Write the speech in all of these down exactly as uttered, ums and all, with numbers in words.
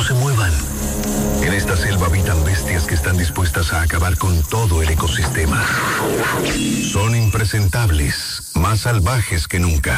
se muevan. En esta selva habitan bestias que están dispuestas a acabar con todo el ecosistema. Son impresentables, más salvajes que nunca.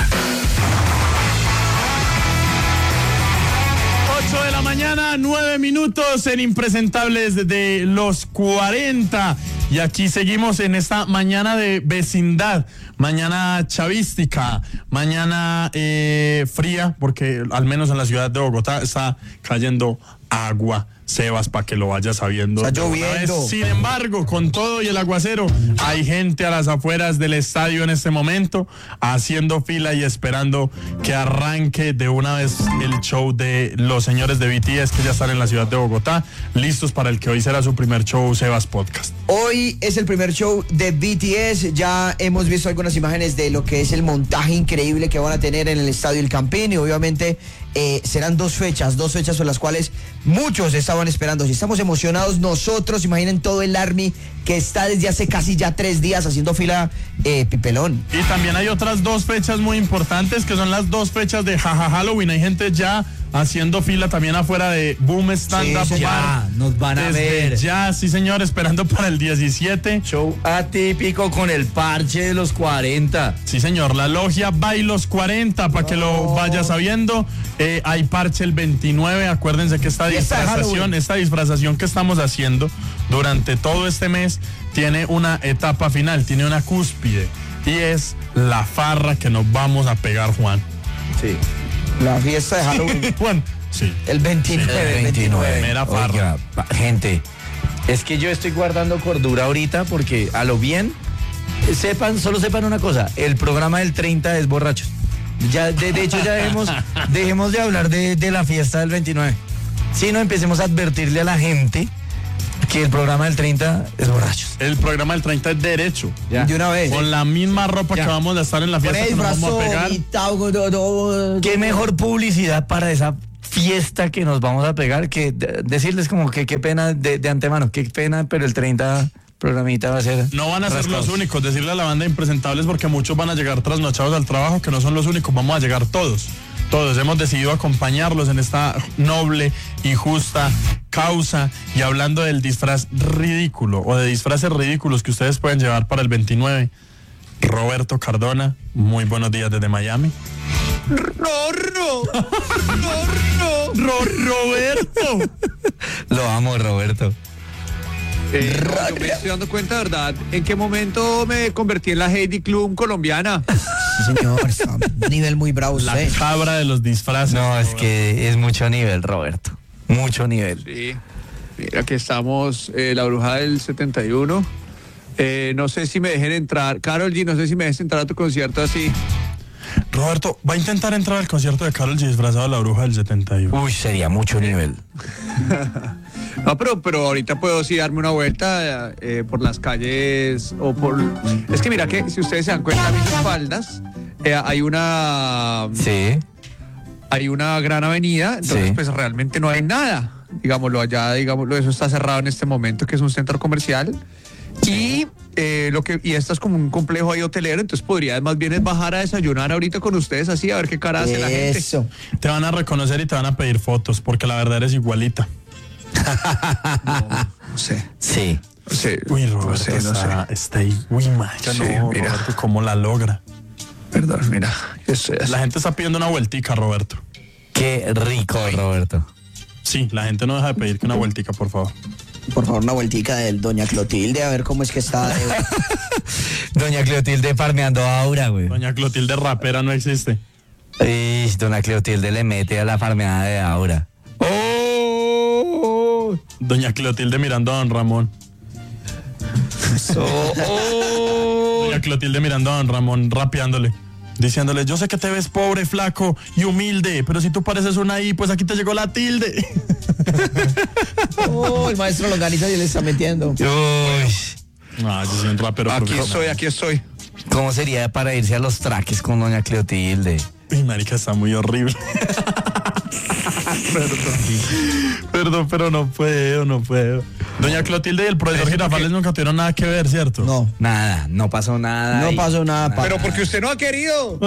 ocho de la mañana, nueve minutos en Impresentables de los cuarenta. Y aquí seguimos en esta mañana de vecindad, mañana chavística, mañana eh, fría, porque al menos en la ciudad de Bogotá está cayendo agua. Sebas, para que lo vayas sabiendo. Está lloviendo. Sin embargo, con todo y el aguacero, hay gente a las afueras del estadio en este momento, haciendo fila y esperando que arranque de una vez el show de los señores de B T S, que ya están en la ciudad de Bogotá, listos para el que hoy será su primer show, Sebas Podcast. Hoy es el primer show de B T S. Ya hemos visto algunas imágenes de lo que es el montaje increíble que van a tener en el estadio El Campín, y obviamente eh, serán dos fechas, dos fechas por las cuales muchos estaban esperando. Si estamos emocionados nosotros, imaginen todo el Army que está desde hace casi ya tres días haciendo fila, eh, Pipelón. Y también hay otras dos fechas muy importantes, que son las dos fechas de Jaja Halloween. Hay gente ya haciendo fila también afuera de Boom Stand Up Sí, ya, nos van a Desde ver. Ya, sí señor, esperando para el diecisiete. Show atípico con el parche de los cuarenta. Sí señor, la logia Bailos cuarenta, para que lo vaya sabiendo. Eh, hay parche el veintinueve, acuérdense que esta Fiesta de disfrazación, Halloween. esta disfrazación que estamos haciendo durante todo este mes tiene una etapa final, tiene una cúspide, y es la farra que nos vamos a pegar, Juan. Sí. La fiesta de Halloween. Juan, sí. El veintinueve. El veintinueve. Mera farra. Oiga, pa- gente, es que yo estoy guardando cordura ahorita porque a lo bien, sepan, solo sepan una cosa, el programa del treinta es borrachos. Ya, de, de hecho, ya dejemos, dejemos de hablar de, de la fiesta del veintinueve. Si no, empecemos a advertirle a la gente que el programa del treinta es borrachos. El programa del treinta es derecho. Ya. De una vez. Con la misma ropa Ya. que vamos a estar en la fiesta que nos vamos a pegar. ¿Qué mejor publicidad para esa fiesta que nos vamos a pegar que de- decirles como que qué pena de, de antemano, qué pena, pero el treinta programita va a ser... No van a ser rascados. los únicos, decirle a la banda Impresentables, porque muchos van a llegar trasnochados al trabajo, que no son los únicos, vamos a llegar todos. Todos hemos decidido acompañarlos en esta noble y justa causa. Y hablando del disfraz ridículo o de disfraces ridículos que ustedes pueden llevar para el veintinueve, Roberto Cardona, muy buenos días desde Miami. ¡Rorro! ¡Rorro! Ro- Roberto. Lo amo, Roberto. Eh, no, yo me estoy dando cuenta, ¿verdad? ¿En qué momento me convertí en la Heidi Klum colombiana? Sí, señor, está a un nivel muy bravo La usted. cabra de los disfraces. No, es que es mucho nivel, Roberto. Mucho nivel. Sí. Mira que estamos, eh, la bruja del setenta y uno. Eh, no sé si me dejen entrar. Karol G, no sé si me dejes entrar a tu concierto así. Roberto, va a intentar entrar al concierto de Karol G disfrazado de la bruja del setenta y uno. Uy, sería mucho nivel. No, pero, pero ahorita puedo sí darme una vuelta eh, por las calles o por... Es que mira que si ustedes se dan cuenta, a mis espaldas eh, hay una... Sí. Hay una gran avenida, entonces Sí. pues realmente no hay nada. Digámoslo allá, digámoslo, eso está cerrado en este momento, que es un centro comercial. Y eh, lo que y esto es como un complejo ahí hotelero, entonces podría más bien es bajar a desayunar ahorita con ustedes así, a ver qué cara hace la gente. Eso. Te van a reconocer y te van a pedir fotos, porque la verdad eres igualita. No sé, Sí. no sé. Uy, no Roberto sé, no está, sé. está ahí. Uy, marica, Sí, no, mira. Roberto, ¿cómo la logra? Perdón, mira, yo estoy así. La gente está pidiendo una vueltica, Roberto. Qué rico, Roberto. Sí, la gente no deja de pedir que una vueltica, por favor. Por favor, una vueltica del doña Clotilde, a ver cómo es que está. de- Doña Cleotilde farmeando a Aura, güey. Doña Clotilde rapera no existe. Ey, Doña Cleotilde le mete a la farmeada de Aura. ¡Oh! Doña Clotilde mirando a don Ramón. ¡Oh! Doña Clotilde mirando a don Ramón, rapeándole. Diciéndole, yo sé que te ves pobre, flaco y humilde, pero si tú pareces una I, pues aquí te llegó la tilde. Oh, el maestro Longaniza ya le está metiendo. Uy, No, yo soy un rapero Aquí profesional. estoy, aquí estoy. ¿cómo sería para irse a los traques con Doña Cleotilde? Uy, marica, está muy horrible. Perdón. Perdón, pero no puedo, no puedo. Doña Clotilde y el profesor Girafales nunca tuvieron nada que ver, ¿cierto? No. Nada, no pasó nada. No ahí. pasó nada. pa- Pero porque usted no ha querido.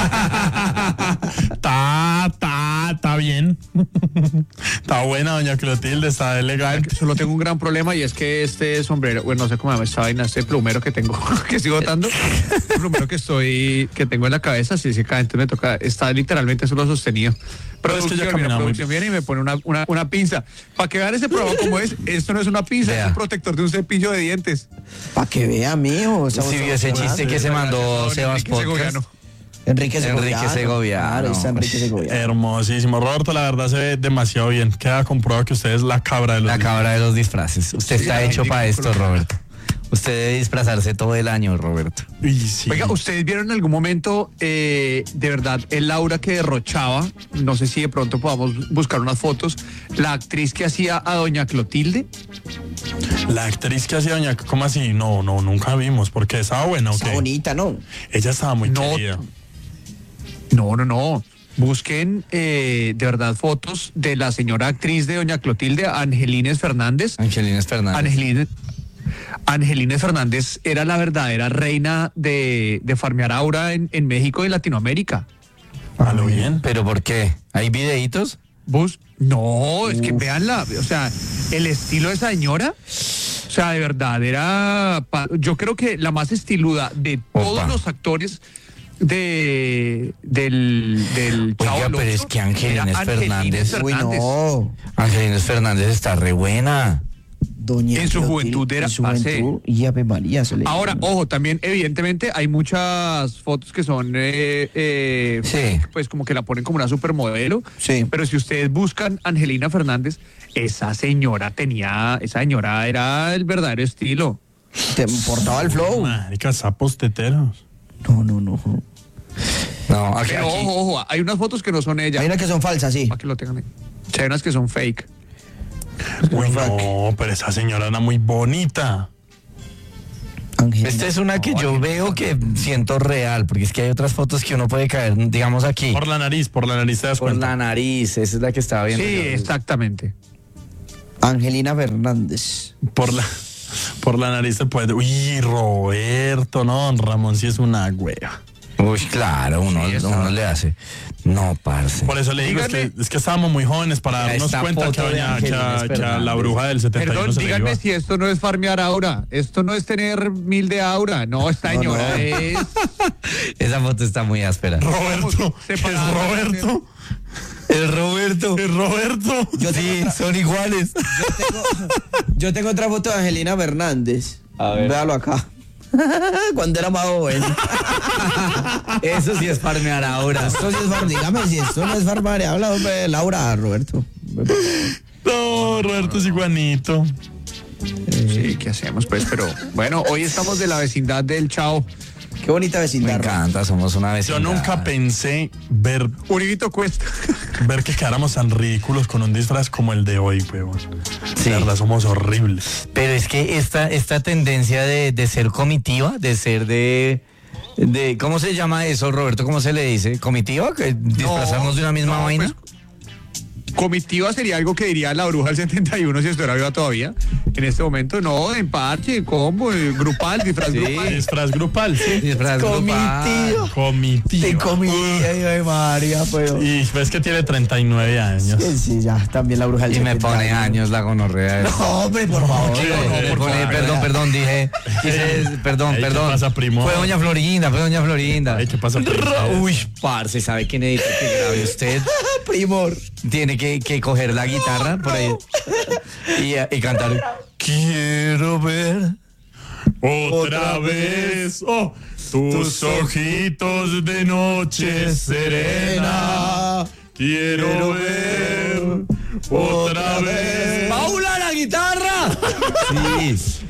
Está, está, está bien. Está buena, doña Clotilde, está elegante. Solo tengo un gran problema y es que este sombrero, bueno, no sé cómo se llama esta vaina, este plumero que tengo, que estoy botando, el plumero que estoy, que tengo en la cabeza, si se cae, entonces me toca, está literalmente solo sostenido. Pero es que ya Producción, caminaba mira, muy producción viene y me pone una, una, una pinza. Para que vean ese programa como es, esto no es una pinza, Vea. es un protector de un cepillo de dientes. Para que vea, mijo. Si vio ese chiste que se mandó Don Sebas Enrique Podcast. Segoviano. Enrique Segoviano. Enrique Segoviano. Claro, ahí está Enrique Segoviano. Hermosísimo. Roberto, la verdad se ve demasiado bien. Queda comprobado que usted es la cabra de los La cabra de los disfraces. Usted Sí, está la hecho para esto, ridículo. Roberto. Usted debe disfrazarse todo el año, Roberto. Uy, sí. Oiga, ¿ustedes vieron en algún momento, eh, de verdad, el aura que derrochaba? No sé si de pronto podamos buscar unas fotos. La actriz que hacía a doña Clotilde. La actriz que hacía doña, ¿cómo así? No, no, nunca vimos. Porque estaba buena, ¿o Está qué? bonita, ¿no? Ella estaba muy No. querida. No, no, no. Busquen eh, de verdad fotos de la señora actriz de doña Clotilde, Angelines Fernández. Angelines Fernández. Angelines, Angelines Fernández era la verdadera reina de, de farmear aura en, en México y Latinoamérica. A lo bien. ¿Pero por qué? ¿Hay videitos? ¿Vos? No, es que veanla, o sea, el estilo de esa señora, o sea, de verdad, era, pa- yo creo que la más estiluda de todos Opa. los actores de del, del Oiga, Chavo del pero es Ocho, que Angelines era Angelines Fernández- Uy, Fernández. no. Angelines Fernández está re buena. Doña En su Clotilde, juventud era en su pase. juventud, y Ave María. se le- Ahora, ojo, también evidentemente hay muchas fotos que son, eh, eh, Sí. pues como que la ponen como una supermodelo. Sí. Pero si ustedes buscan Angelina Fernández, esa señora tenía, esa señora era el verdadero estilo. Te importaba el flow. Marica, sapos teteros. No, no, no. No, aquí, Pero aquí- ojo, ojo, hay unas fotos que no son ella. Hay unas que son falsas, sí. Para que lo tengan ahí. Sí, hay unas que son fake. Uy, no, pero esa señora era muy bonita. Angelina. Esta es una que yo veo que siento real, porque es que hay otras fotos que uno puede caer, digamos aquí. Por la nariz, por la nariz te das Por cuenta. la nariz, esa es la que estaba viendo. Sí, yo. exactamente. Angelina Fernández. Por la, por la nariz te puede. Uy, Roberto, no, don Ramón sí es una hueva. Uy, claro, uno, Sí, está. uno le hace. No, parce. Por eso le digo, es que, Dígame. es que estábamos muy jóvenes para Mira, darnos esta cuenta que, foto de doña- que, a- Angelines que a la Fernández. bruja del setenta y uno Perdón, se le díganme iba. si esto no es farmear aura. Esto no es tener mil de aura. No, esta No, señora no. es. Esa foto está muy áspera. Roberto, es Separada. Roberto, El Roberto. es Roberto. Yo Sí, tengo, son iguales. yo tengo, yo tengo otra foto de Angelina Fernández. A ver. Véalo acá. Cuando era más joven. Eso sí es farmear ahora. Esto sí es far, dígame si esto no es farmar. Habla hombre, Laura, Roberto. No, Roberto es iguanito. Sí, ¿qué hacemos pues? Pero bueno, hoy estamos de la vecindad del Chao. Qué bonita Me vecindad. encanta, somos una Yo vecindad. nunca pensé ver, Uribito Cuesta. ver que quedáramos tan ridículos con un disfraz como el de hoy, weón. Sí. La verdad, somos horribles. Pero es que esta, esta tendencia de, de ser comitiva, de ser de, de... ¿Cómo se llama eso, Roberto? ¿Cómo se le dice? ¿Comitiva? Que disfrazarnos de una misma no, vaina. pues, comitiva sería algo que diría la bruja del setenta y uno si estuviera viva todavía. En este momento, no, en parche, en combo, en grupal, disfraz Sí. grupal. Disfraz grupal, sí. Disfraz grupal. Comitiva. Comitiva. Te comí, ay, María, pero. Y ves que tiene treinta y nueve años. Sí, sí, ya, también la bruja del Y me setenta pone y uno. años la gonorrea. No, hombre, por favor. Sí, no, le por pone- favor. perdón, perdón, dije, quise- perdón, Ey, ¿qué perdón. pasa, primo? Fue doña Florinda, fue doña Florinda. Ay, ¿qué pasa, primo? Uy, parce, ¿sabe quién edita que grave usted? Primor. Tiene que, que coger la guitarra por ahí y, y cantar. Quiero ver. Otra vez, oh, tus ojitos de noche serena. Quiero ver otra vez. ¡Paula, la guitarra! Sí.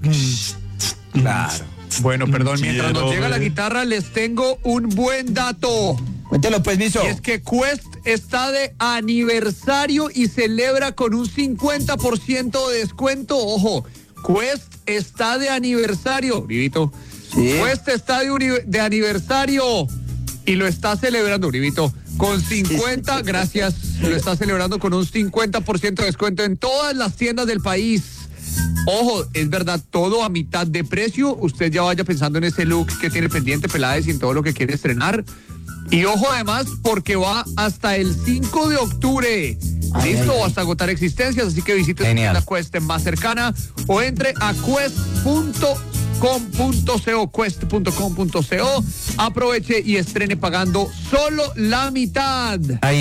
Claro. Bueno, perdón, mientras Quiero nos llega la ver. guitarra, les tengo un buen dato. Cuéntelo, pues, miso. Y es que Quest está de aniversario y celebra con un cincuenta por ciento de descuento. Ojo, Quest está de aniversario, Uribito. Sí. Quest está de, uni- de aniversario y lo está celebrando, Uribito. Con cincuenta, gracias, lo está celebrando con un cincuenta por ciento de descuento en todas las tiendas del país. Ojo, es verdad, todo a mitad de precio. Usted ya vaya pensando en ese look que tiene pendiente, Peláez, y en todo lo que quiere estrenar. Y ojo además, porque va hasta el cinco de octubre. Ay, Listo, ay, ay. hasta agotar existencias, así que visite Genial. la Quest más cercana o entre a quest punto com punto co, quest punto com punto co. Aproveche y estrene pagando solo la mitad. Ahí